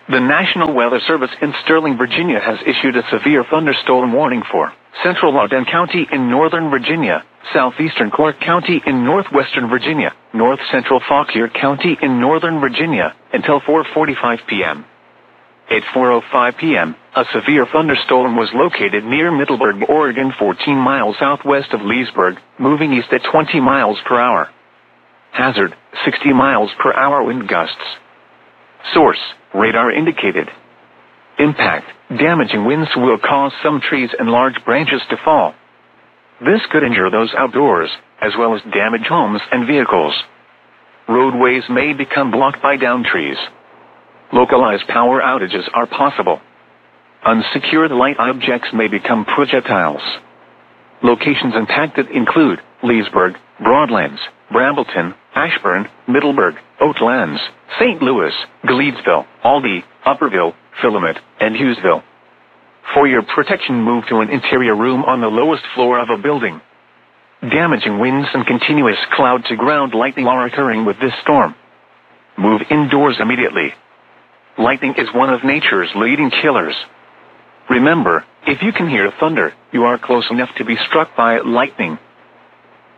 The National Weather Service in Sterling, Virginia has issued a severe thunderstorm warning for central Loudoun County in northern Virginia, southeastern Clark County in northwestern Virginia, north central Fauquier County in northern Virginia, until 4:45 p.m. At 4:05 p.m., a severe thunderstorm was located near Middleburg, Oregon, 14 miles southwest of Leesburg, moving east at 20 miles per hour. Hazard, 60 miles per hour wind gusts. Source, radar indicated. Impact, damaging winds will cause some trees and large branches to fall. This could injure those outdoors, as well as damage homes and vehicles. Roadways may become blocked by downed trees. Localized power outages are possible. Unsecured light objects may become projectiles. Locations impacted include Leesburg, Broadlands, Brambleton, Ashburn, Middleburg, Oatlands, St. Louis, Gleadsville, Aldie, Upperville, Philomet, and Hughesville. For your protection, move to an interior room on the lowest floor of a building. Damaging winds and continuous cloud-to-ground lightning are occurring with this storm. Move indoors immediately. Lightning is one of nature's leading killers. Remember, if you can hear thunder, you are close enough to be struck by lightning.